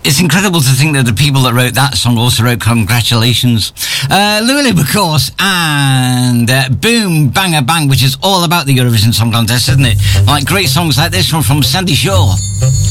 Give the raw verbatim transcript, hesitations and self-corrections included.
It's incredible to think that the people that wrote that song also wrote Congratulations. Uh, Lulu, of course, and uh, Boom Banga Bang, which is all about the Eurovision Song Contest, isn't it? Like great songs like this one from Sandy Shaw.